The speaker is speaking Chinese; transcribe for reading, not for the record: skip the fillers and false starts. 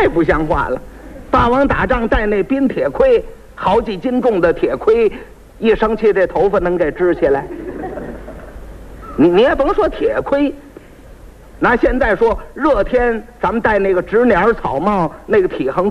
不像话了。霸王打仗戴那冰铁盔，好几斤重的铁盔，一生气这头发能给支起来。你也甭说铁盔，拿现在说热天咱们戴那个直捻草帽，那个体横